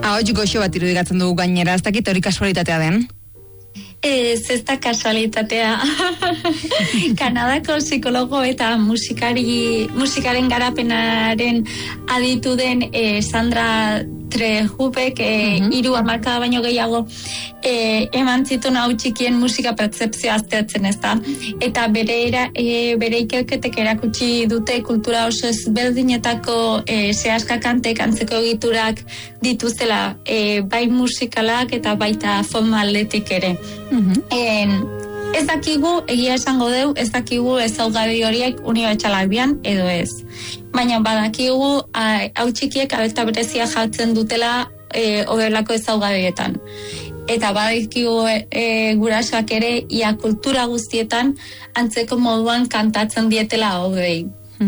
Ahots goxo bat irudikatzen dugu gainera, ez dakit hori kasualitatea den? Ez da kasualitatea. Kanadako psikologo eta musikaren garapenaren aditu den Sandra Trehubek 3 hamarkada baino gehiago eman zituen hau txikien musika pertzepzioa aztertzen, ez da? Eta bere ikerketek erakutsi dute kultura oso ezberdinetako sehaska kantek antzeko egiturak dituztela, bai musikalak eta baita formaldetik ere. Ez dakigu, egia esango deu, ez dakigu ezaugarri horiek unibertsalak bian edo ez. Baina badakigu hau txikiek abelta berezia jartzen dutela horrelako ezaugarrietan. Eta badakigu gurasoak ere ia kultura guztietan antzeko moduan kantatzen dietela hogei.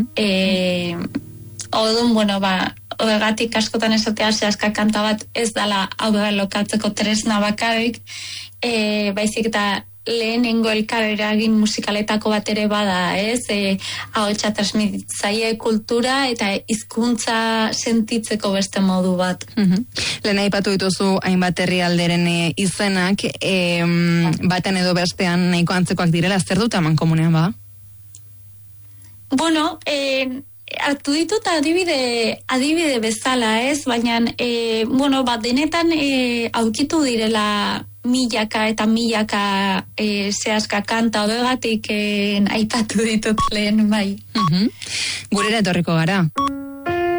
Orduan, horregatik askotan esatea sehaska kanta bat ez dela aurrera lokatzeko tresna bakarrik, baizik eta lehenengo elkareragin musikaletako bat ere bada, ez? Ahotsa transmititzaile kultura eta hizkuntza sentitzeko beste modu bat. Lehen aipatu dituzu hainbat herrialderen izenak, baten edo bestean nahiko antzekoak direla, zer dut amankomunean ba? Bueno, hartu ditut adibide bezala, ez? Baina, denetan aurkitu direla milaka eta milaka sehaska kanta horregatik aipatu ditut lehen bai. Gurera etorriko gara.